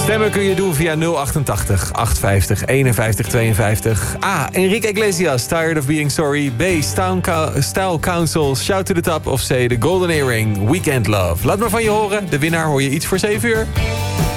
Stemmen kun je doen via 088 850 51 52. A. Enrique Iglesias, Tired of Being Sorry. B. Style Council, Shout to the Top. Of C. The Golden Earring, Weekend Love. Laat maar van je horen. De winnaar hoor je iets voor 7 uur.